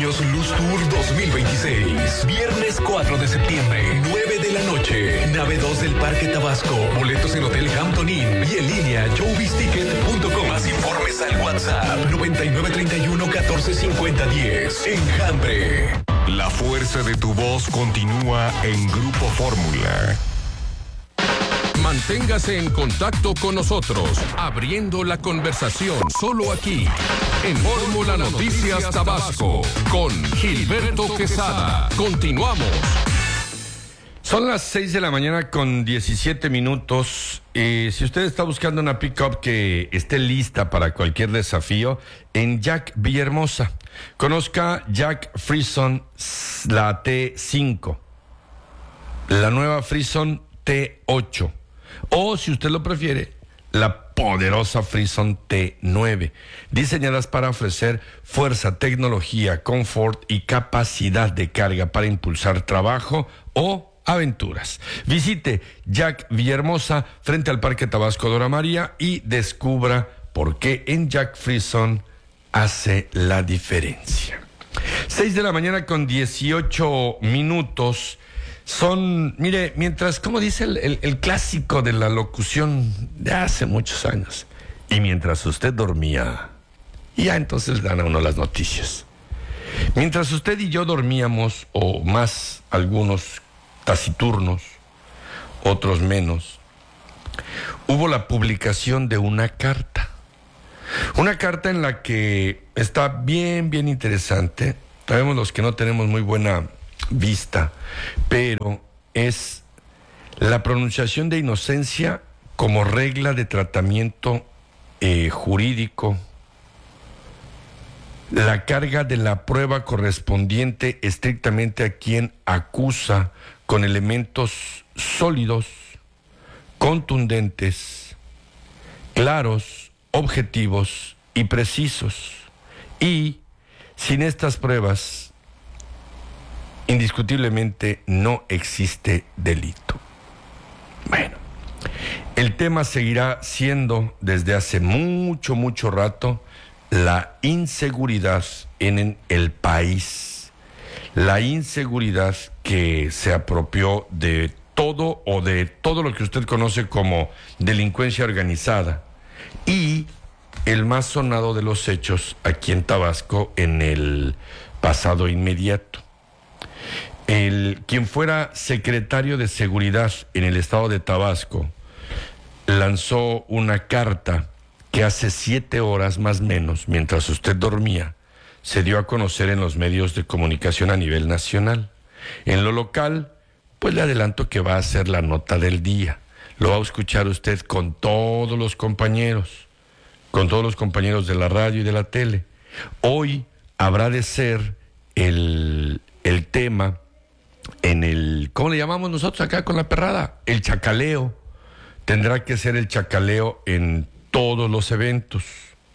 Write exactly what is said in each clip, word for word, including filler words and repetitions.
Años Luz Tour dos mil veintiséis. Viernes cuatro de septiembre, nueve de la noche. Nave dos del Parque Tabasco. Boletos en Hotel Hampton Inn y en línea showbiz ticket punto com. Más informes al WhatsApp noventa y nueve treinta y uno catorce cincuenta diez. Enjambre. La fuerza de tu voz continúa en Grupo Fórmula. Manténgase en contacto con nosotros, abriendo la conversación solo aquí, en Fórmula Noticias Tabasco, con Gilberto Quesada. Continuamos. Son las seis de la mañana con diecisiete minutos. Eh, si usted está buscando una pick-up que esté lista para cualquier desafío, en Jack Villahermosa, conozca Jack Frison, la T cinco, la nueva Frison T ocho. O, si usted lo prefiere, la poderosa Frison T nueve, diseñadas para ofrecer fuerza, tecnología, confort y capacidad de carga para impulsar trabajo o aventuras. Visite Jack Villahermosa frente al Parque Tabasco Dora María y descubra por qué en Jack Frison hace la diferencia. Seis de la mañana con dieciocho minutos. Son, mire, mientras, como dice el, el, el clásico de la locución de hace muchos años, y mientras usted dormía, y ya entonces dan a uno las noticias. Mientras usted y yo dormíamos, o más algunos taciturnos, otros menos, hubo la publicación de una carta. Una carta en la que está bien, bien interesante. Sabemos los que no tenemos muy buena vista, pero es la pronunciación de inocencia como regla de tratamiento eh, jurídico, la carga de la prueba correspondiente estrictamente a quien acusa con elementos sólidos, contundentes, claros, objetivos y precisos, y sin estas pruebas indiscutiblemente no existe delito. Bueno, el tema seguirá siendo desde hace mucho, mucho rato la inseguridad en el país. La inseguridad que se apropió de todo o de todo lo que usted conoce como delincuencia organizada. Y el más sonado de los hechos aquí en Tabasco en el pasado inmediato. El, quien fuera secretario de Seguridad en el estado de Tabasco lanzó una carta que hace siete horas más o menos, mientras usted dormía, se dio a conocer en los medios de comunicación a nivel nacional. En lo local, pues le adelanto que va a ser la nota del día. Lo va a escuchar usted con todos los compañeros, con todos los compañeros de la radio y de la tele. Hoy habrá de ser el, el tema en el, ¿cómo le llamamos nosotros acá con la perrada? El chacaleo. Tendrá que ser el chacaleo en todos los eventos.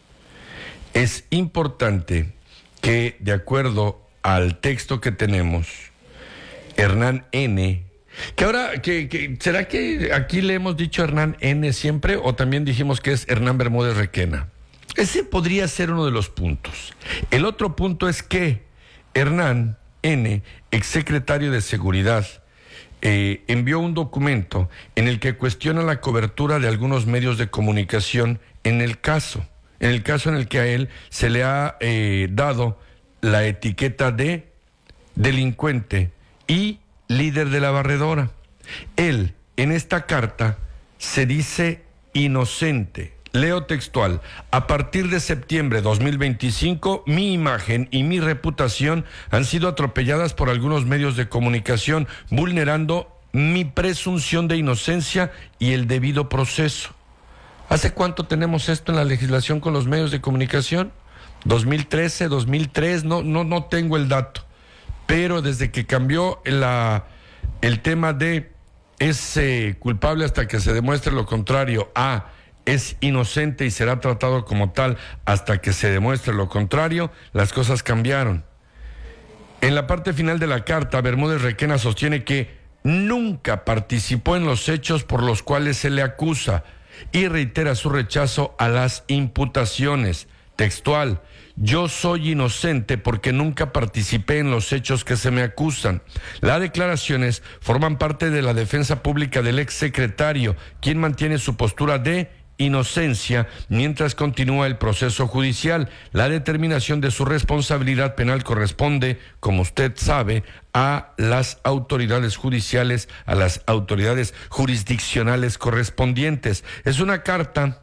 Es importante que, de acuerdo al texto que tenemos, Hernán N., que ahora, que, que, ¿será que aquí le hemos dicho Hernán N. siempre o también dijimos que es Hernán Bermúdez Requena? Ese podría ser uno de los puntos. El otro punto es que Hernán N., exsecretario de Seguridad, eh, envió un documento en el que cuestiona la cobertura de algunos medios de comunicación en el caso, en el caso en el que a él se le ha eh, dado la etiqueta de delincuente y líder de la barredora. Él, en esta carta, se dice inocente. Leo textual: a partir de septiembre de dos mil veinticinco, mi imagen y mi reputación han sido atropelladas por algunos medios de comunicación, vulnerando mi presunción de inocencia y el debido proceso. ¿Hace cuánto tenemos esto en la legislación con los medios de comunicación? ¿dos mil trece, dos mil tres? No, no, no tengo el dato. Pero desde que cambió la, el tema de es eh, culpable hasta que se demuestre lo contrario a es inocente y será tratado como tal hasta que se demuestre lo contrario, las cosas cambiaron. En la parte final de la carta, Bermúdez Requena sostiene que nunca participó en los hechos por los cuales se le acusa y reitera su rechazo a las imputaciones. Textual: yo soy inocente porque nunca participé en los hechos que se me acusan. Las declaraciones forman parte de la defensa pública del exsecretario, quien mantiene su postura de inocencia mientras continúa el proceso judicial. La determinación de su responsabilidad penal corresponde, como usted sabe, a las autoridades judiciales, a las autoridades jurisdiccionales correspondientes. Es una carta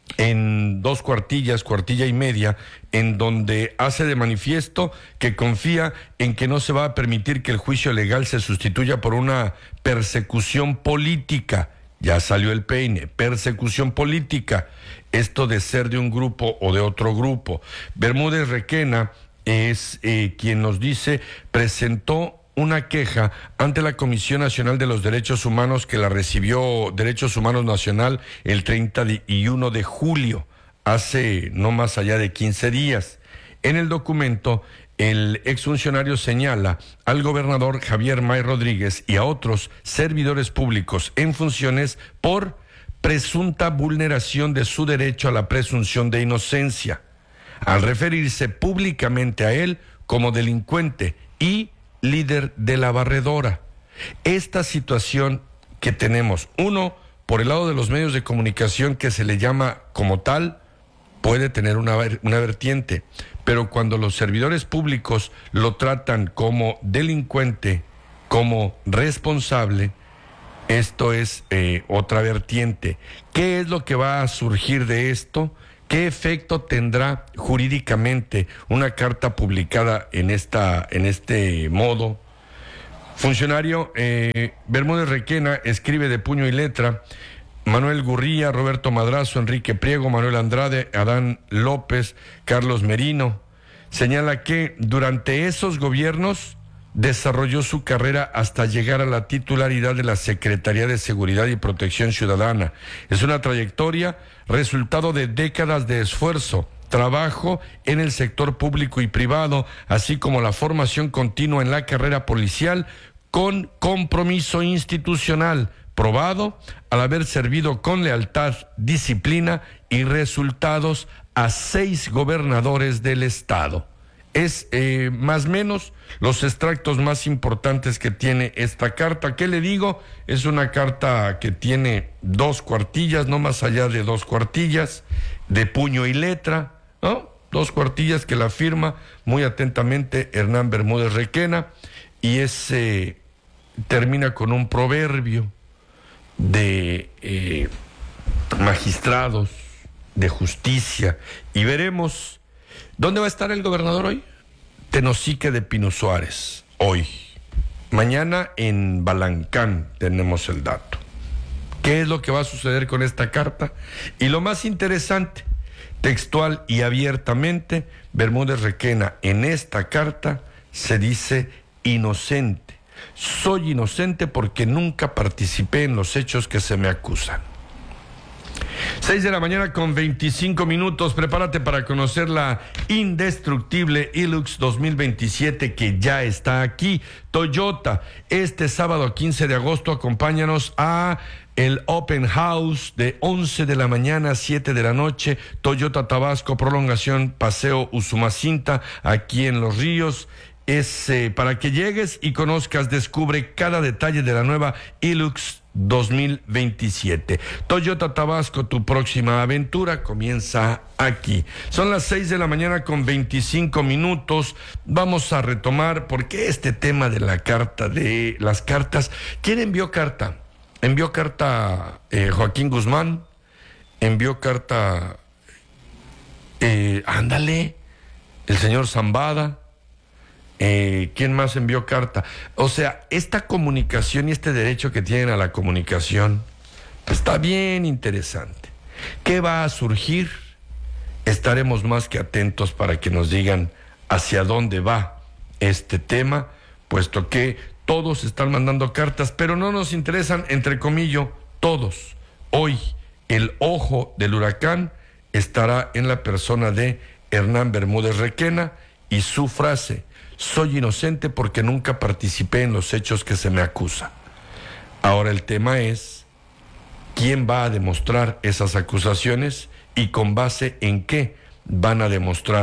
en dos cuartillas, cuartilla y media, en donde hace de manifiesto que confía en que no se va a permitir que el juicio legal se sustituya por una persecución política. Ya salió el peine, persecución política, esto de ser de un grupo o de otro grupo. Bermúdez Requena es eh, quien nos dice, presentó una queja ante la Comisión Nacional de los Derechos Humanos, que la recibió Derechos Humanos Nacional el treinta y uno de julio, hace no más allá de quince días. En el documento, el exfuncionario señala al gobernador Javier May Rodríguez y a otros servidores públicos en funciones por presunta vulneración de su derecho a la presunción de inocencia, al referirse públicamente a él como delincuente y líder de la barredora. Esta situación que tenemos, uno, por el lado de los medios de comunicación, que se le llama como tal, puede tener una, una vertiente, pero cuando los servidores públicos lo tratan como delincuente, como responsable, esto es eh, otra vertiente. ¿Qué es lo que va a surgir de esto? ¿Qué efecto tendrá jurídicamente una carta publicada en, esta, en este modo? Funcionario eh, Bermúdez Requena escribe de puño y letra. Manuel Gurría, Roberto Madrazo, Enrique Priego, Manuel Andrade, Adán López, Carlos Merino. Señala que durante esos gobiernos desarrolló su carrera hasta llegar a la titularidad de la Secretaría de Seguridad y Protección Ciudadana. Es una trayectoria resultado de décadas de esfuerzo, trabajo en el sector público y privado, así como la formación continua en la carrera policial con compromiso institucional, probado al haber servido con lealtad, disciplina y resultados a seis gobernadores del estado. Es eh, más o menos los extractos más importantes que tiene esta carta. ¿Qué le digo? Es una carta que tiene dos cuartillas, no más allá de dos cuartillas, de puño y letra, ¿no? Dos cuartillas que la firma muy atentamente Hernán Bermúdez Requena, y ese termina con un proverbio de eh, magistrados, de justicia, y veremos dónde va a estar el gobernador hoy. Tenosique de Pino Suárez, hoy. Mañana en Balancán tenemos el dato. ¿Qué es lo que va a suceder con esta carta? Y lo más interesante, textual y abiertamente, Bermúdez Requena en esta carta se dice inocente. Soy inocente porque nunca participé en los hechos que se me acusan. seis de la mañana con veinticinco minutos. Prepárate para conocer la indestructible Hilux dos mil veintisiete que ya está aquí. Toyota, este sábado quince de agosto, acompáñanos a el Open House de once de la mañana a siete de la noche. Toyota Tabasco, prolongación Paseo Usumacinta, aquí en Los Ríos. Es eh, para que llegues y conozcas, descubre cada detalle de la nueva Hilux dos mil veintisiete. Toyota Tabasco, tu próxima aventura comienza aquí. Son las seis de la mañana con veinticinco minutos. Vamos a retomar, porque este tema de la carta, de las cartas, ¿quién envió carta? Envió carta eh, Joaquín Guzmán, envió carta, eh, ándale, el señor Zambada. Eh, ¿Quién más envió carta? O sea, esta comunicación y este derecho que tienen a la comunicación está bien interesante. ¿Qué va a surgir? Estaremos más que atentos para que nos digan hacia dónde va este tema, puesto que todos están mandando cartas, pero no nos interesan, entre comillas, todos. Hoy el ojo del huracán estará en la persona de Hernán Bermúdez Requena y su frase: soy inocente porque nunca participé en los hechos que se me acusan. Ahora el tema es, ¿quién va a demostrar esas acusaciones y con base en qué van a demostrar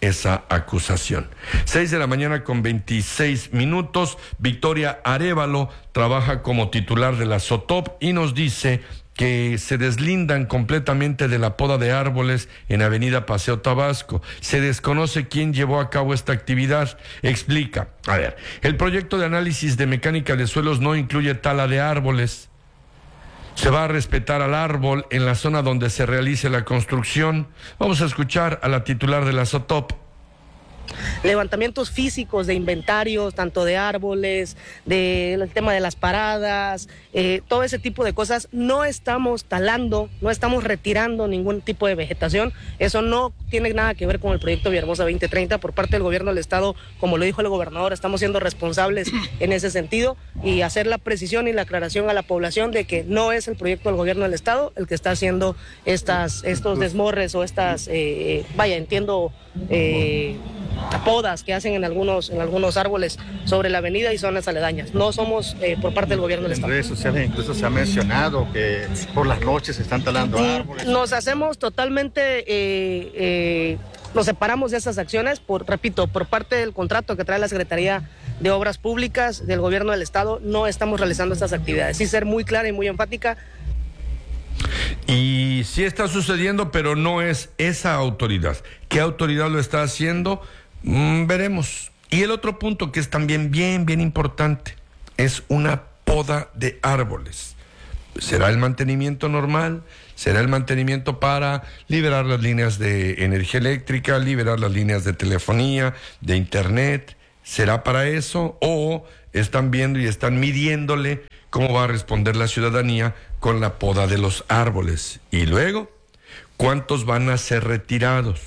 esa acusación. Seis de la mañana con veintiséis minutos. Victoria Arévalo trabaja como titular de la SOTOP y nos dice que se deslindan completamente de la poda de árboles en Avenida Paseo Tabasco. Se desconoce quién llevó a cabo esta actividad. Explica. A ver, el proyecto de análisis de mecánica de suelos no incluye tala de árboles. Se va a respetar al árbol en la zona donde se realice la construcción. Vamos a escuchar a la titular de la SOTOP. Levantamientos físicos de inventarios, tanto de árboles, del tema de las paradas, eh, todo ese tipo de cosas. No estamos talando, no estamos retirando ningún tipo de vegetación. Eso no tiene nada que ver con el proyecto Villahermosa veinte treinta. Por parte del gobierno del estado, como lo dijo el gobernador, estamos siendo responsables en ese sentido y hacer la precisión y la aclaración a la población de que no es el proyecto del gobierno del estado el que está haciendo estas, estos desmorres o estas, eh, vaya, entiendo, eh, podas que hacen en algunos en algunos árboles sobre la avenida y zonas aledañas. No somos eh, por parte del gobierno del estado. En redes sociales incluso se ha mencionado que por las noches se están talando árboles. Nos hacemos totalmente, eh, eh, nos separamos de esas acciones, por, repito, por parte del contrato que trae la Secretaría de Obras Públicas del gobierno del estado, no estamos realizando estas actividades. Sí, ser muy clara y muy enfática. Y sí está sucediendo, pero no es esa autoridad. ¿Qué autoridad lo está haciendo? Mm, veremos. Y el otro punto que es también bien, bien importante, es una poda de árboles. ¿Será el mantenimiento normal? ¿Será el mantenimiento para liberar las líneas de energía eléctrica, liberar las líneas de telefonía, de internet? ¿Será para eso? ¿O están viendo y están midiéndole cómo va a responder la ciudadanía con la poda de los árboles? Y luego, ¿cuántos van a ser retirados?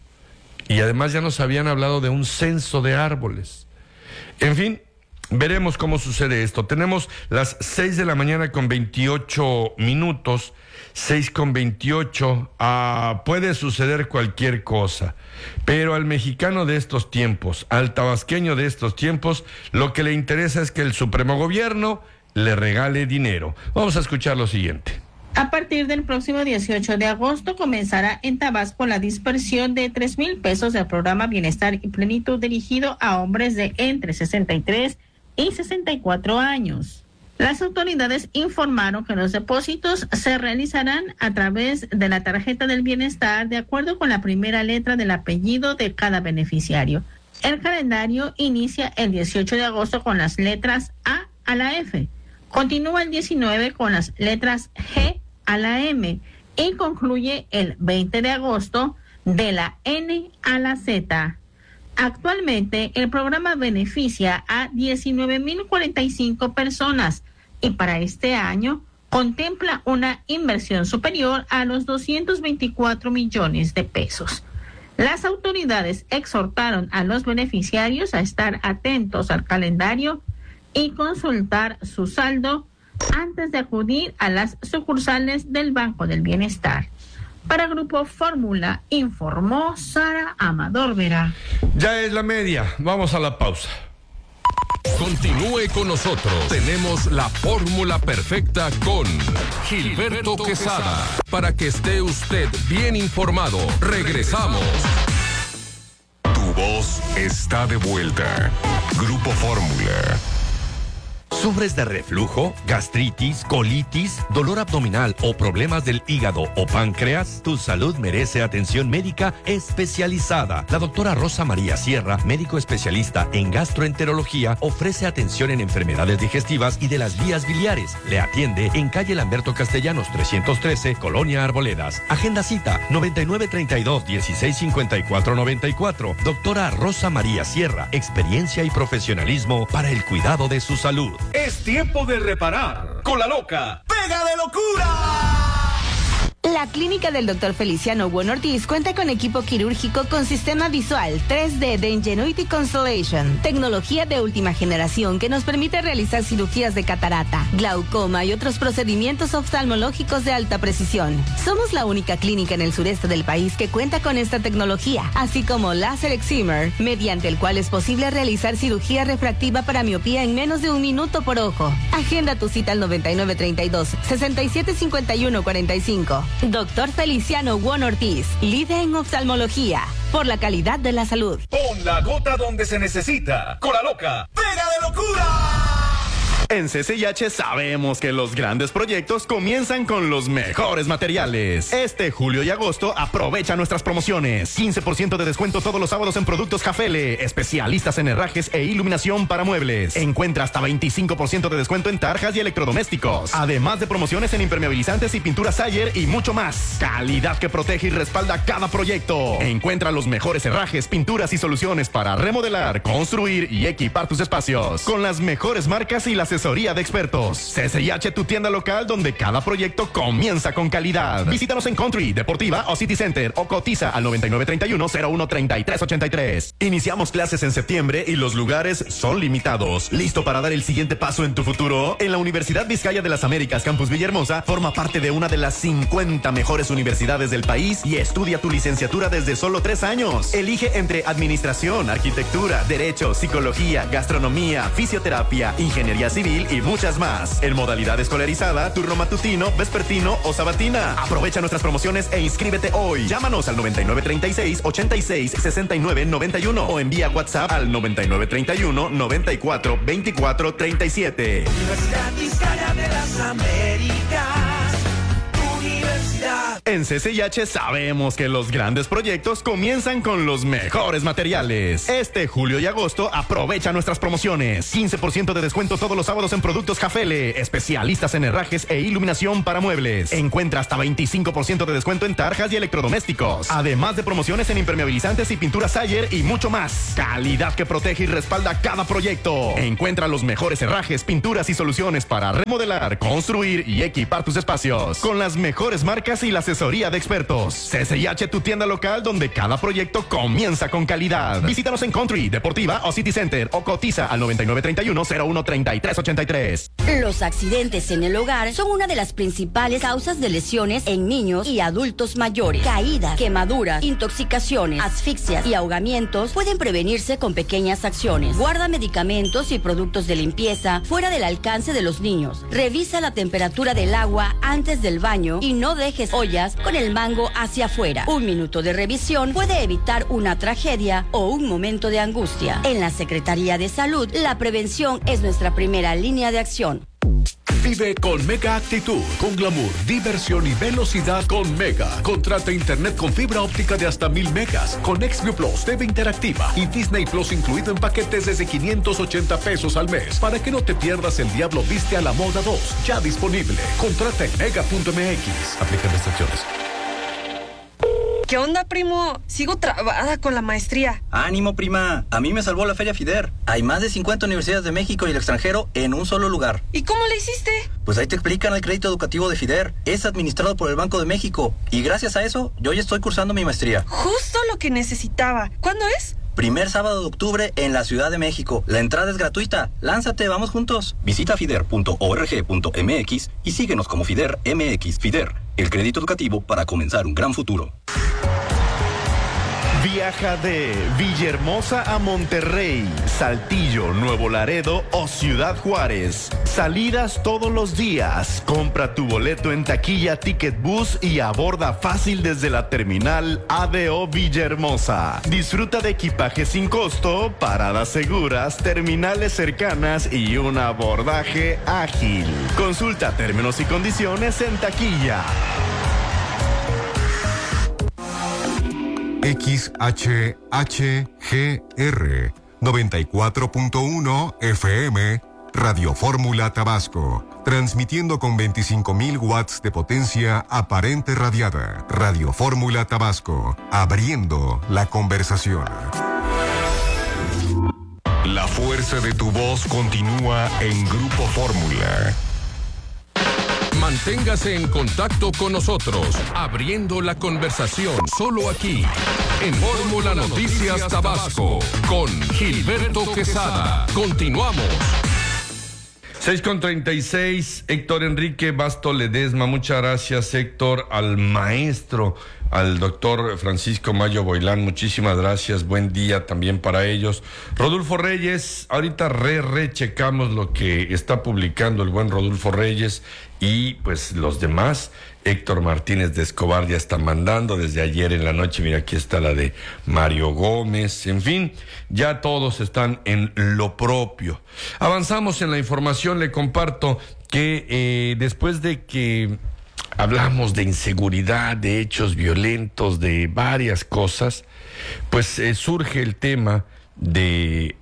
Y además ya nos habían hablado de un censo de árboles. En fin, veremos cómo sucede esto. Tenemos las seis de la mañana con veintiocho minutos, seis con veintiocho. Ah, puede suceder cualquier cosa, pero al mexicano de estos tiempos, al tabasqueño de estos tiempos, lo que le interesa es que el Supremo Gobierno le regale dinero. Vamos a escuchar lo siguiente. A partir del próximo dieciocho de agosto comenzará en Tabasco la dispersión de tres mil pesos del programa Bienestar y Plenitud dirigido a hombres de entre sesenta y tres y sesenta y cuatro años. Las autoridades informaron que los depósitos se realizarán a través de la tarjeta del bienestar de acuerdo con la primera letra del apellido de cada beneficiario. El calendario inicia el dieciocho de agosto con las letras A a la F. Continúa el diecinueve con las letras G a la M y concluye el veinte de agosto de la N a la Z. Actualmente el programa beneficia a diecinueve mil cuarenta y cinco personas y para este año contempla una inversión superior a los doscientos veinticuatro millones de pesos. Las autoridades exhortaron a los beneficiarios a estar atentos al calendario y consultar su saldo antes de acudir a las sucursales del Banco del Bienestar. Para Grupo Fórmula, informó Sara Amador Vera. Ya es la media, vamos a la pausa. Continúe con nosotros. Tenemos la fórmula perfecta con Gilberto Quesada. Para que esté usted bien informado, regresamos. Tu voz está de vuelta. Grupo Fórmula. ¿Sufres de reflujo, gastritis, colitis, dolor abdominal o problemas del hígado o páncreas? Tu salud merece atención médica especializada. La doctora Rosa María Sierra, médico especialista en gastroenterología, ofrece atención en enfermedades digestivas y de las vías biliares. Le atiende en calle Lamberto Castellanos trescientos trece, Colonia Arboledas. Agenda cita noventa y nueve treinta y dos, dieciséis cincuenta y cuatro noventa y cuatro. Doctora Rosa María Sierra, experiencia y profesionalismo para el cuidado de su salud. Es tiempo de reparar con la loca pega de locura. La clínica del doctor Feliciano Bueno Ortiz cuenta con equipo quirúrgico con sistema visual tres D de Ingenuity Constellation, tecnología de última generación que nos permite realizar cirugías de catarata, glaucoma y otros procedimientos oftalmológicos de alta precisión. Somos la única clínica en el sureste del país que cuenta con esta tecnología, así como láser excimer, mediante el cual es posible realizar cirugía refractiva para miopía en menos de un minuto por ojo. Agenda tu cita al noventa y nueve treinta y dos, sesenta y siete cincuenta y uno cuarenta y cinco. Doctor Feliciano Won Ortiz, líder en oftalmología, por la calidad de la salud. Pon la gota donde se necesita. Con la loca, pega de locura. En C C H sabemos que los grandes proyectos comienzan con los mejores materiales. Este julio y agosto aprovecha nuestras promociones. quince por ciento de descuento todos los sábados en productos Jafele, especialistas en herrajes e iluminación para muebles. Encuentra hasta veinticinco por ciento de descuento en tarjas y electrodomésticos. Además de promociones en impermeabilizantes y pinturas Sayer y mucho más. Calidad que protege y respalda cada proyecto. Encuentra los mejores herrajes, pinturas y soluciones para remodelar, construir y equipar tus espacios. Con las mejores marcas y la asesoría de expertos. C C H, tu tienda local donde cada proyecto comienza con calidad. Visítanos en Country, Deportiva o City Center o cotiza al noventa y nueve treinta y uno cero uno treinta y tres ochenta y tres. Iniciamos clases en septiembre y los lugares son limitados. ¿Listo para dar el siguiente paso en tu futuro? En la Universidad Vizcaya de las Américas, Campus Villahermosa, forma parte de una de las cincuenta mejores universidades del país y estudia tu licenciatura desde solo tres años. Elige entre administración, arquitectura, derecho, psicología, gastronomía, fisioterapia, ingeniería civil y muchas más. En modalidad escolarizada, turno matutino, vespertino o sabatina. Aprovecha nuestras promociones e inscríbete hoy. Llámanos al noventa y nueve treinta y seis ochenta y seis sesenta y nueve noventa y uno o envía WhatsApp al noventa y nueve treinta y uno noventa y cuatro veinticuatro treinta y siete. Universidad Vizcaya de las Américas. En C C H sabemos que los grandes proyectos comienzan con los mejores materiales. Este julio y agosto aprovecha nuestras promociones. quince por ciento de descuento todos los sábados en productos Jafele, especialistas en herrajes e iluminación para muebles. Encuentra hasta veinticinco por ciento de descuento en tarjas y electrodomésticos. Además de promociones en impermeabilizantes y pinturas Sayer y mucho más. Calidad que protege y respalda cada proyecto. Encuentra los mejores herrajes, pinturas y soluciones para remodelar, construir y equipar tus espacios. Con las mejores marcas y la asesoría de expertos. C C H, tu tienda local donde cada proyecto comienza con calidad. Visítanos en Country, Deportiva o City Center o cotiza al noventa y nueve treinta y uno cero uno treinta y tres ochenta y tres. Los accidentes en el hogar son una de las principales causas de lesiones en niños y adultos mayores. Caídas, quemaduras, intoxicaciones, asfixias y ahogamientos pueden prevenirse con pequeñas acciones. Guarda medicamentos y productos de limpieza fuera del alcance de los niños. Revisa la temperatura del agua antes del baño y no dejes ollas con el mango hacia afuera. Un minuto de revisión puede evitar una tragedia o un momento de angustia. En la Secretaría de Salud, la prevención es nuestra primera línea de acción. Vive con Mega Actitud, con glamour, diversión y velocidad con Mega. Contrata internet con fibra óptica de hasta mil megas, con XView Plus, T V interactiva y Disney Plus incluido en paquetes desde quinientos ochenta pesos al mes. Para que no te pierdas El Diablo Viste a la Moda dos, ya disponible. Contrata en mega punto m x. Aplican restricciones. ¿Qué onda, primo? Sigo trabada con la maestría. Ánimo, prima. A mí me salvó la Feria FIDER. Hay más de cincuenta universidades de México y el extranjero en un solo lugar. ¿Y cómo le hiciste? Pues ahí te explican el crédito educativo de FIDER. Es administrado por el Banco de México. Y gracias a eso, yo ya estoy cursando mi maestría. Justo lo que necesitaba. ¿Cuándo es? Primer sábado de octubre en la Ciudad de México. La entrada es gratuita. Lánzate, vamos juntos. Visita fider punto org punto m x y síguenos como FIDER M X. FIDER, el crédito educativo para comenzar un gran futuro. Viaja de Villahermosa a Monterrey, Saltillo, Nuevo Laredo o Ciudad Juárez. Salidas todos los días. Compra tu boleto en taquilla Ticket Bus y aborda fácil desde la terminal A D O Villahermosa. Disfruta de equipaje sin costo, paradas seguras, terminales cercanas y un abordaje ágil. Consulta términos y condiciones en taquilla. X H H G R noventa y cuatro punto uno F M Radio Fórmula Tabasco, transmitiendo con veinticinco mil watts de potencia aparente radiada. Radio Fórmula Tabasco, abriendo la conversación. La fuerza de tu voz continúa en Grupo Fórmula. Manténgase en contacto con nosotros, abriendo la conversación solo aquí, en Fórmula Noticias Tabasco, con Gilberto Quesada. Continuamos. seis con treinta y seis, Héctor Enrique Basto Ledesma, muchas gracias, Héctor. Al maestro, al doctor Francisco Mayo Boilán, muchísimas gracias, buen día también para ellos. Rodolfo Reyes, ahorita re rechecamos lo que está publicando el buen Rodolfo Reyes y pues los demás Héctor Martínez de Escobar ya está mandando desde ayer en la noche. Mira, aquí está la de Mario Gómez. En fin, ya todos están en lo propio. Avanzamos en la información. Le comparto que eh, después de que hablamos de inseguridad, de hechos violentos, de varias cosas, pues eh, surge el tema de,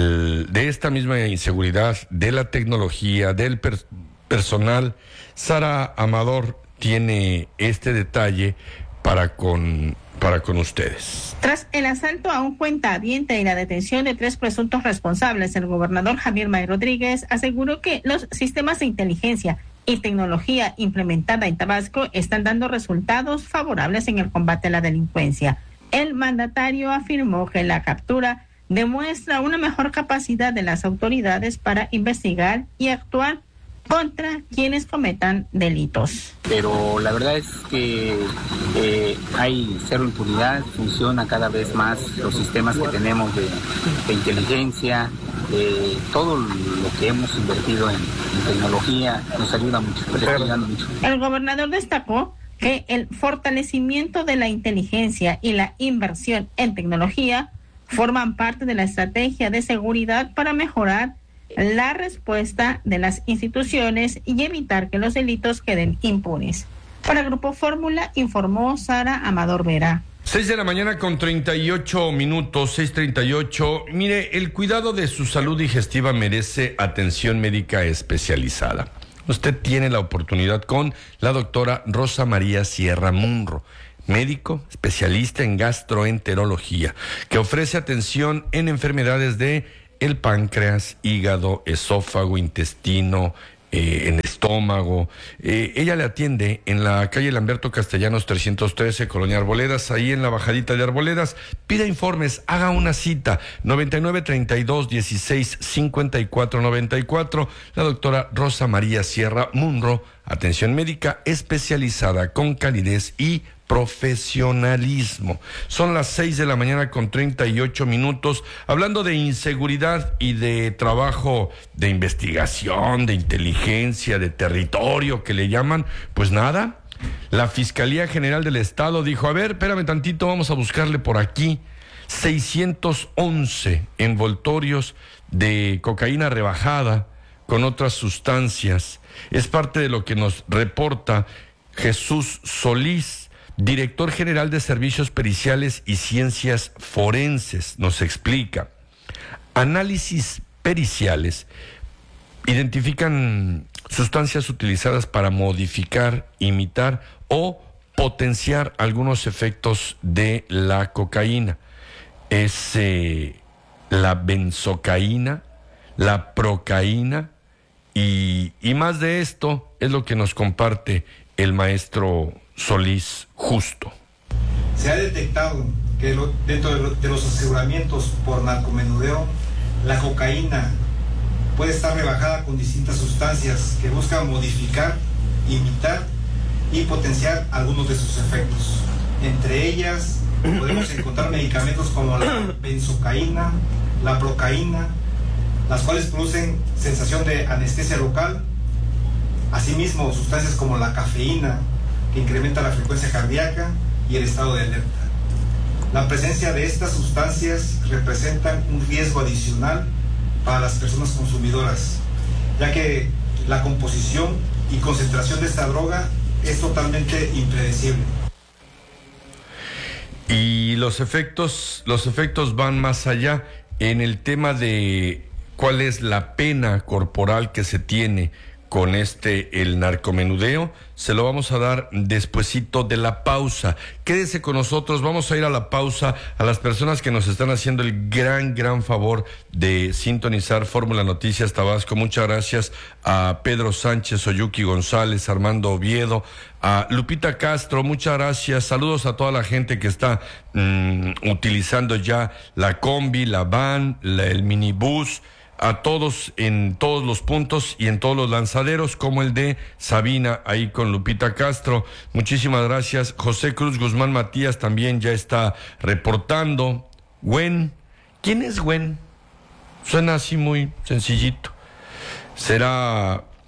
de esta misma inseguridad, de la tecnología, del per- personal. Sara Amador tiene este detalle para con, para con ustedes. Tras el asalto a un cuentaviente y la detención de tres presuntos responsables, el gobernador Javier May Rodríguez aseguró que los sistemas de inteligencia y tecnología implementada en Tabasco están dando resultados favorables en el combate a la delincuencia. El mandatario afirmó que la captura demuestra una mejor capacidad de las autoridades para investigar y actuar contra quienes cometan delitos. Pero la verdad es que eh, hay cero impunidad, funciona cada vez más los sistemas que tenemos de, de inteligencia, eh, todo lo que hemos invertido en, en tecnología nos ayuda mucho, nos está ayudando mucho. El gobernador destacó que el fortalecimiento de la inteligencia y la inversión en tecnología forman parte de la estrategia de seguridad para mejorar la respuesta de las instituciones y evitar que los delitos queden impunes. Para Grupo Fórmula, informó Sara Amador Vera. Seis de la mañana con treinta y ocho minutos, seis treinta y ocho. Mire, el cuidado de su salud digestiva merece atención médica especializada. Usted tiene la oportunidad con la doctora Rosa María Sierra Munro, médico especialista en gastroenterología, que ofrece atención en enfermedades de el páncreas, hígado, esófago, intestino, eh, en estómago. Eh, ella le atiende en la calle Lamberto Castellanos trescientos trece, Colonia Arboledas, ahí en la bajadita de Arboledas. Pida informes, haga una cita, noventa y nueve, treinta y dos, dieciséis, cincuenta y cuatro, noventa y cuatro. La doctora Rosa María Sierra Munro, atención médica especializada con calidez y profesionalismo. Son las seis de la mañana con treinta y ocho minutos. Hablando de inseguridad y de trabajo de investigación, de inteligencia, de territorio que le llaman, pues nada, la Fiscalía General del Estado dijo, a ver, espérame tantito, vamos a buscarle por aquí seiscientos once envoltorios de cocaína rebajada con otras sustancias. Es parte de lo que nos reporta Jesús Solís, director general de Servicios Periciales y Ciencias Forenses. Nos explica. Análisis periciales identifican sustancias utilizadas para modificar, imitar o potenciar algunos efectos de la cocaína. Es eh, la benzocaína, la procaína y, y más de esto es lo que nos comparte el maestro Solís Justo. Se ha detectado que lo, dentro de, lo, de los aseguramientos por narcomenudeo, la cocaína puede estar rebajada con distintas sustancias que buscan modificar, imitar y potenciar algunos de sus efectos. Entre ellas podemos encontrar medicamentos como la benzocaína, la procaína, las cuales producen sensación de anestesia local. Asimismo, sustancias como la cafeína, que incrementa la frecuencia cardíaca y el estado de alerta. La presencia de estas sustancias representan un riesgo adicional para las personas consumidoras, ya que la composición y concentración de esta droga es totalmente impredecible. Y los efectos, los efectos van más allá en el tema de cuál es la pena corporal que se tiene con este, el narcomenudeo. Se lo vamos a dar despuesito de la pausa. Quédese con nosotros, vamos a ir a la pausa. A las personas que nos están haciendo el gran, gran favor de sintonizar Fórmula Noticias Tabasco, muchas gracias a Pedro Sánchez, Oyuki González, Armando Oviedo, a Lupita Castro, muchas gracias. Saludos a toda la gente que está mmm, utilizando ya la combi, la van, la, el minibús, a todos en todos los puntos y en todos los lanzaderos, como el de Sabina, ahí con Lupita Castro. Muchísimas gracias. José Cruz Guzmán Matías también ya está reportando. Gwen, ¿quién es Gwen? Suena así muy sencillito. Será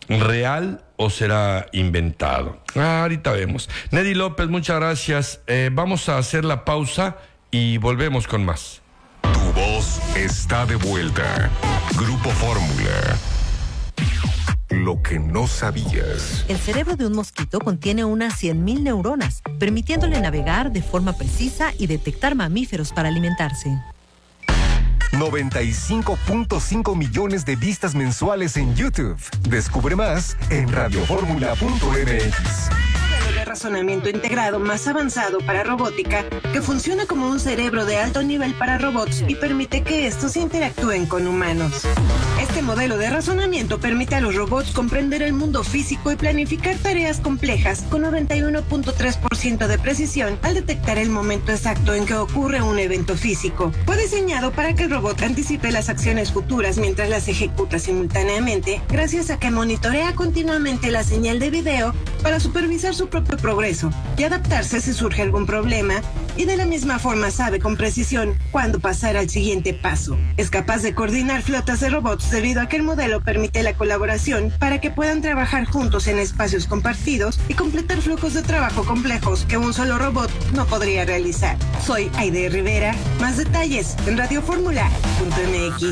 real o será inventado? Ah, ahorita vemos. Neddy López, muchas gracias. Eh, vamos a hacer la pausa y volvemos con más. Tu voz está de vuelta. Grupo Fórmula. Lo que no sabías. El cerebro de un mosquito contiene unas cien mil neuronas, permitiéndole navegar de forma precisa y detectar mamíferos para alimentarse. noventa y cinco punto cinco millones de vistas mensuales en YouTube. Descubre más en radioformula punto m x. De razonamiento integrado más avanzado para robótica que funciona como un cerebro de alto nivel para robots y permite que estos interactúen con humanos. Este modelo de razonamiento permite a los robots comprender el mundo físico y planificar tareas complejas con noventa y uno punto tres por ciento de precisión al detectar el momento exacto en que ocurre un evento físico. Fue diseñado para que el robot anticipe las acciones futuras mientras las ejecuta simultáneamente, gracias a que monitorea continuamente la señal de video para supervisar su propio progreso y adaptarse si surge algún problema, y de la misma forma sabe con precisión cuándo pasar al siguiente paso. Es capaz de coordinar flotas de robots debido a que el modelo permite la colaboración para que puedan trabajar juntos en espacios compartidos y completar flujos de trabajo complejos que un solo robot no podría realizar. Soy Aide Rivera. Más detalles en radioformula punto m x.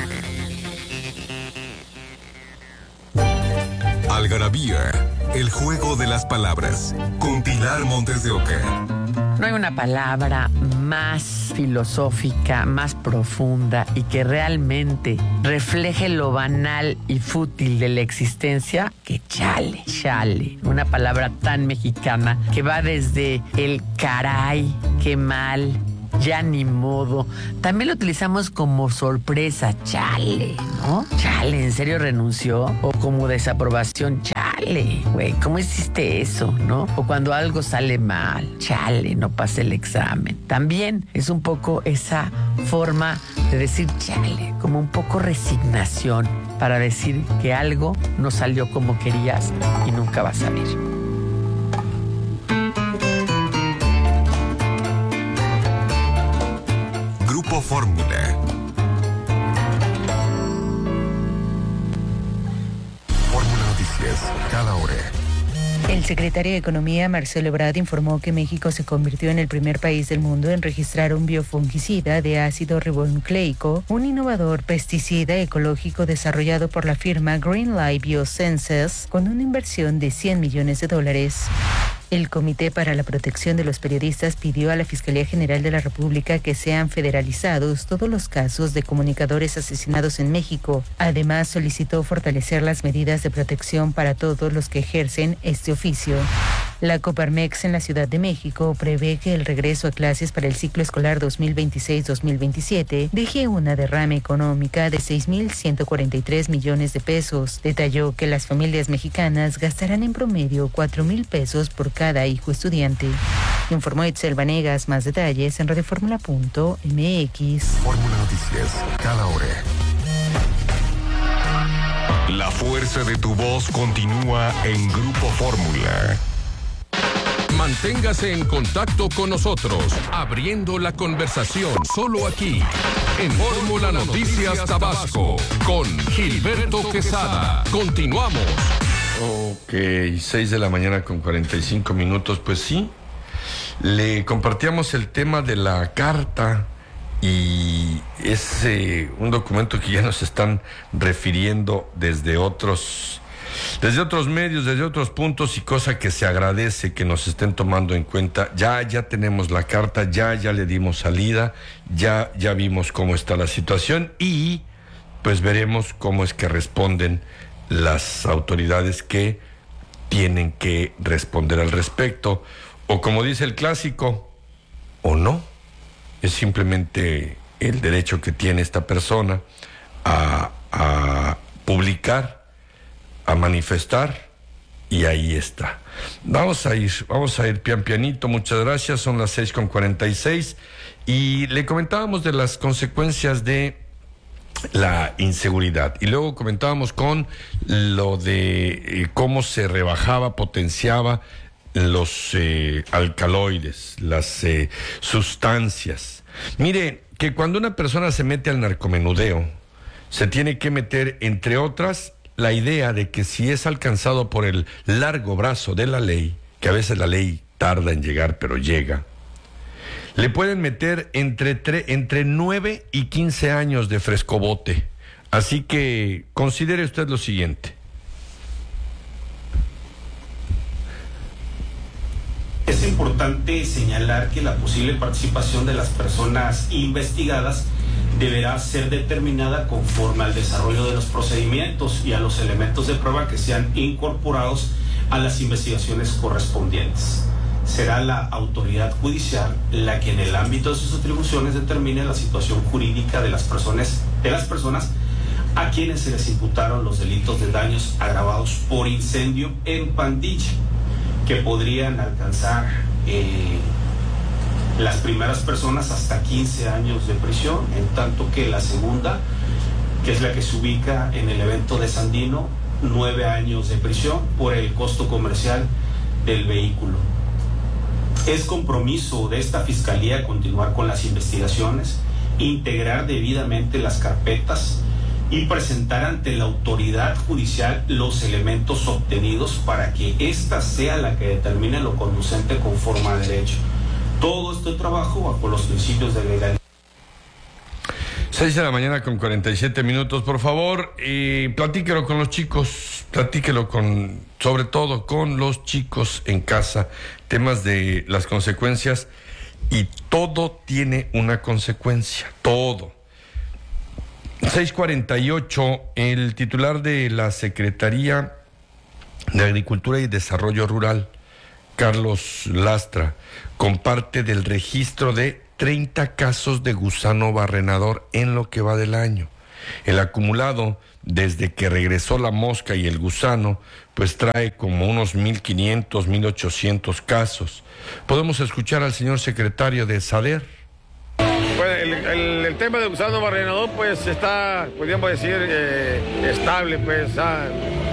Algarabía, el juego de las palabras, con Pilar Montes de Oca. No hay una palabra más filosófica, más profunda y que realmente refleje lo banal y fútil de la existencia que chale, chale. Una palabra tan mexicana que va desde el caray, qué mal, ya ni modo. También lo utilizamos como sorpresa, chale, ¿no? Chale, ¿en serio renunció? O como desaprobación, chale, güey, ¿cómo hiciste eso, no? O cuando algo sale mal, chale, no pasé el examen. También es un poco esa forma de decir chale, como un poco resignación para decir que algo no salió como querías y nunca va a salir. Grupo Fórmula. Fórmula Noticias, cada hora. El secretario de Economía, Marcelo Ebrard, informó que México se convirtió en el primer país del mundo en registrar un biofungicida de ácido ribonucleico, un innovador pesticida ecológico desarrollado por la firma Greenlight Biosciences, con una inversión de cien millones de dólares. El Comité para la Protección de los Periodistas pidió a la Fiscalía General de la República que sean federalizados todos los casos de comunicadores asesinados en México. Además, solicitó fortalecer las medidas de protección para todos los que ejercen este oficio. La Coparmex en la Ciudad de México prevé que el regreso a clases para el ciclo escolar dos mil veintiséis dos mil veintisiete deje una derrama económica de seis mil ciento cuarenta y tres millones de pesos. Detalló que las familias mexicanas gastarán en promedio cuatro mil pesos por cada hijo estudiante. Informó Itzel Vanegas. Más detalles en radioformula punto m x. Fórmula Noticias, cada hora. La fuerza de tu voz continúa en Grupo Fórmula. Manténgase en contacto con nosotros, abriendo la conversación solo aquí, en Fórmula Noticias Tabasco, con Gilberto Quesada. Continuamos. Ok, seis de la mañana con cuarenta y cinco minutos, pues sí, le compartíamos el tema de la carta y es eh, un documento que ya nos están refiriendo desde otros Desde otros medios, desde otros puntos, y cosa que se agradece que nos estén tomando en cuenta. Ya, ya tenemos la carta, ya, ya le dimos salida, ya, ya vimos cómo está la situación y pues veremos cómo es que responden las autoridades que tienen que responder al respecto. O como dice el clásico, o no, es simplemente el derecho que tiene esta persona a, a publicar, a manifestar, y ahí está. Vamos a ir, vamos a ir pian pianito, muchas gracias, son las seis con cuarenta y seis, y le comentábamos de las consecuencias de la inseguridad, y luego comentábamos con lo de eh, cómo se rebajaba, potenciaba los eh, alcaloides, las eh, sustancias. Mire, que cuando una persona se mete al narcomenudeo, se tiene que meter, entre otras, la idea de que si es alcanzado por el largo brazo de la ley, que a veces la ley tarda en llegar, pero llega, le pueden meter entre, tre, entre nueve y quince años de frescobote. Así que considere usted lo siguiente. Es importante señalar que la posible participación de las personas investigadas deberá ser determinada conforme al desarrollo de los procedimientos y a los elementos de prueba que sean incorporados a las investigaciones correspondientes. Será la autoridad judicial la que en el ámbito de sus atribuciones determine la situación jurídica de las personas, de las personas a quienes se les imputaron los delitos de daños agravados por incendio en pandilla, que podrían alcanzar eh, las primeras personas hasta quince años de prisión, en tanto que la segunda, que es la que se ubica en el evento de Sandino, nueve años de prisión por el costo comercial del vehículo. Es compromiso de esta Fiscalía continuar con las investigaciones, integrar debidamente las carpetas y presentar ante la autoridad judicial los elementos obtenidos para que ésta sea la que determine lo conducente conforme a derecho. Todo este trabajo bajo los principios de legalidad. seis de la mañana con cuarenta y siete minutos, por favor, y platíquelo con los chicos, platíquelo con, sobre todo con los chicos en casa, temas de las consecuencias, y todo tiene una consecuencia, todo. seis cuarenta y ocho, el titular de la Secretaría de Agricultura y Desarrollo Rural, Carlos Lastra, comparte del registro de treinta casos de gusano barrenador en lo que va del año. El acumulado, desde que regresó la mosca y el gusano, pues trae como unos mil quinientos, mil ochocientos casos. Podemos escuchar al señor secretario de SADER. Bueno, el, el, el tema del gusano barrenador pues está, podríamos decir, eh, estable, pues ah,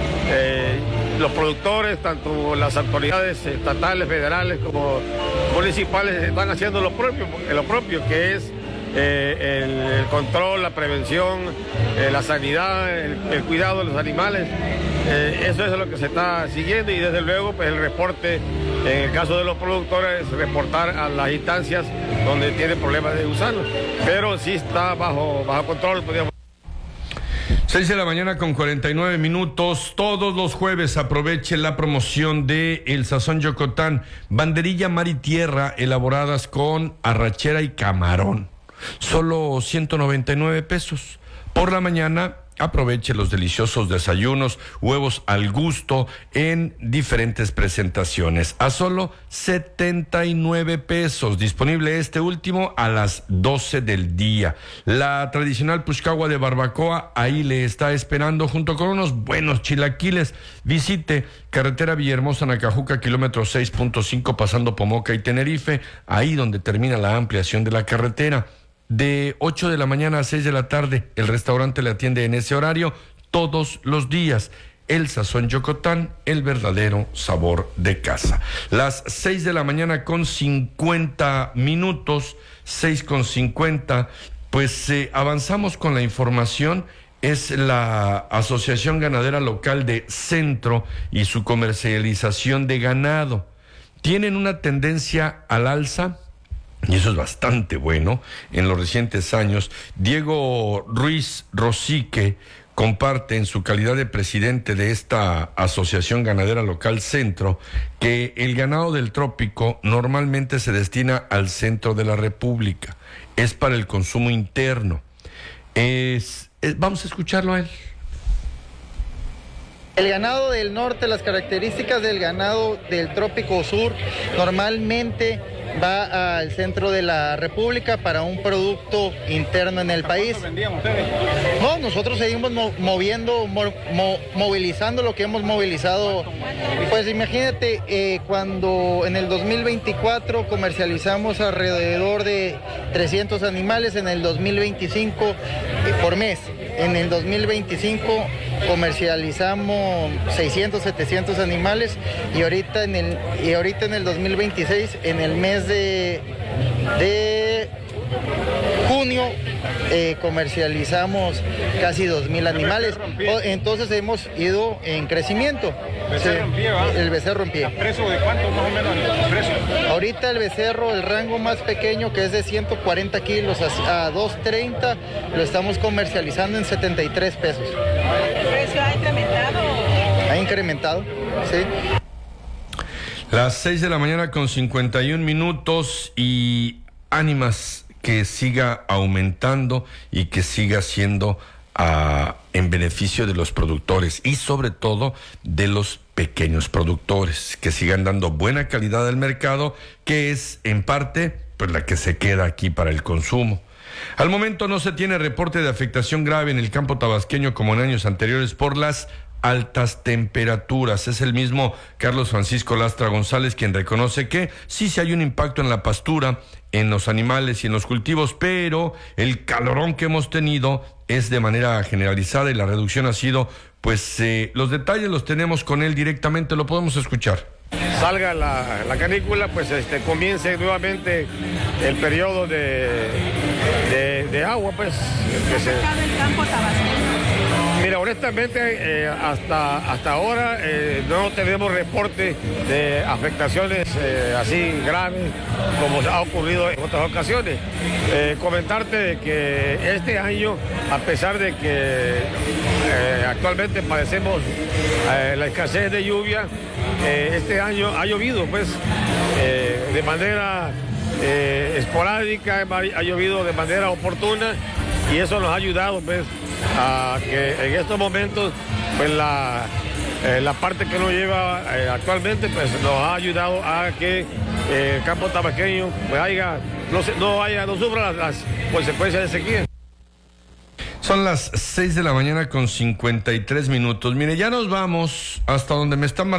eh, los productores, tanto las autoridades estatales, federales como municipales están haciendo lo propio, lo propio que es eh, el, el control, la prevención, eh, la sanidad, el, el cuidado de los animales. Eh, eso es lo que se está siguiendo y desde luego pues el reporte, en el caso de los productores, reportar a las instancias donde tienen problemas de gusanos, pero sí está bajo, bajo control, podríamos. seis de la mañana con cuarenta y nueve minutos. Todos los jueves aproveche la promoción de El Sazón Yocotán. Banderilla mar y tierra elaboradas con arrachera y camarón. Solo ciento noventa y nueve pesos. Por la mañana aproveche los deliciosos desayunos, huevos al gusto en diferentes presentaciones. A solo setenta y nueve pesos. Disponible este último a las doce del día. La tradicional puchcagua de barbacoa ahí le está esperando junto con unos buenos chilaquiles. Visite carretera Villahermosa, Nacajuca, kilómetro seis punto cinco, pasando Pomoca y Tenerife, ahí donde termina la ampliación de la carretera. De ocho de la mañana a seis de la tarde, el restaurante le atiende en ese horario todos los días. El Sazón Yocotán, el verdadero sabor de casa. Las seis de la mañana con cincuenta minutos, seis con cincuenta, pues eh, avanzamos con la información. Es la Asociación Ganadera Local de Centro y su comercialización de ganado. Tienen una tendencia al alza, y eso es bastante bueno, en los recientes años. Diego Ruiz Rosique comparte, en su calidad de presidente de esta Asociación Ganadera Local Centro, que el ganado del trópico normalmente se destina al centro de la República, es para el consumo interno. Es, es, vamos a escucharlo a él. El ganado del norte, las características del ganado del trópico sur, normalmente va al centro de la República para un producto interno en el país. No, nosotros seguimos mo moviendo, mo mo movilizando lo que hemos movilizado. Pues imagínate, eh, cuando en el dos mil veinticuatro comercializamos alrededor de trescientos animales, en el dos mil veinticinco eh, por mes. En el dos mil veinticinco comercializamos seiscientos, setecientos animales y ahorita en el, y ahorita en el dos mil veintiséis, en el mes de, de junio eh, comercializamos casi dos mil animales, entonces hemos ido en crecimiento. Becerro en pie, ¿va? El becerro en pie. ¿A precio de cuánto más o menos el precio? Ahorita el becerro, el rango más pequeño, que es de ciento cuarenta kilos a, a doscientos treinta, lo estamos comercializando en setenta y tres pesos. ¿El precio ha incrementado? Ha incrementado, sí. Las seis de la mañana con cincuenta y un minutos y ánimas que siga aumentando y que siga siendo uh, en beneficio de los productores y sobre todo de los pequeños productores, que sigan dando buena calidad al mercado, que es en parte pues la que se queda aquí para el consumo. Al momento no se tiene reporte de afectación grave en el campo tabasqueño como en años anteriores por las altas temperaturas. Es el mismo Carlos Francisco Lastra González quien reconoce que sí se hay un impacto en la pastura, en los animales y en los cultivos, pero el calorón que hemos tenido es de manera generalizada y la reducción ha sido, pues eh, los detalles los tenemos con él directamente, lo podemos escuchar. Salga la, la canícula, pues este, comience nuevamente el periodo de, de, de agua, pues. Que se... el campo tabasqueño? Mira, honestamente, eh, hasta, hasta ahora eh, no tenemos reporte de afectaciones eh, así graves como ha ocurrido en otras ocasiones. Eh, comentarte que este año, a pesar de que eh, actualmente padecemos eh, la escasez de lluvia, eh, este año ha llovido pues eh, de manera eh, esporádica, ha llovido de manera oportuna y eso nos ha ayudado pues a que en estos momentos pues la, eh, la parte que nos lleva eh, actualmente pues nos ha ayudado a que eh, el campo tabasqueño pues haya, no, se, no, haya, no sufra las, las consecuencias de sequía. Son las seis de la mañana con cincuenta y tres minutos. Mire, ya nos vamos hasta donde me están marcando.